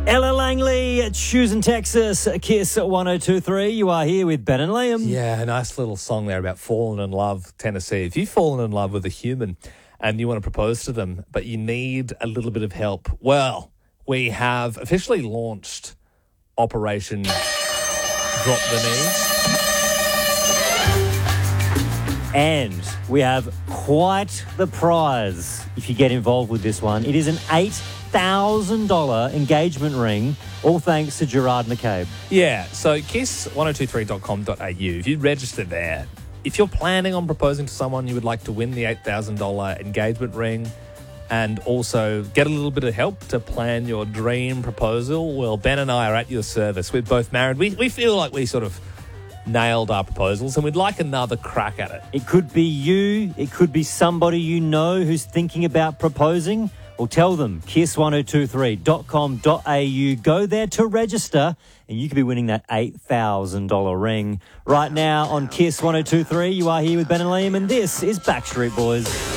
Ella Langley, Choosing Texas, Kiss 102.3. You are here with Ben and Liam. Yeah, a nice little song there about falling in love, Tennessee. If you've fallen in love with a human and you want to propose to them, but you need a little bit of help, well, we have officially launched Operation Drop the Knee. And we have quite the prize if you get involved with this one. It is an $8,000 engagement ring, all thanks to Gerard McCabe. Yeah, so kiss1023.com.au, if you register there, if you're planning on proposing to someone, you would like to win the $8,000 engagement ring and also get a little bit of help to plan your dream proposal, well, Ben and I are at your service. We're both married. We feel like we sort of nailed our proposals and we'd like another crack at it. It could be you. It could be somebody you know who's thinking about proposing. Well, tell them, kiss1023.com.au. Go there to register and you could be winning that $8,000 ring. Right now on Kiss 102.3, you are here with Ben and Liam, and this is Backstreet Boys.